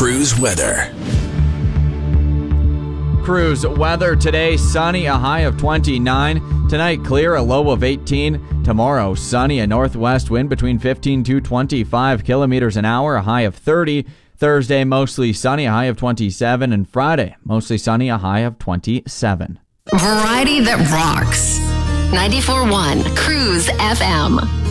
Cruise weather. Cruise weather today, sunny, a high of 29. Tonight, clear, a low of 18. Tomorrow, sunny, a northwest wind between 15 to 25 kilometers an hour, a high of 30. Thursday, mostly sunny, a high of 27. And Friday, mostly sunny, a high of 27. Variety that rocks. 94.1 Cruise FM.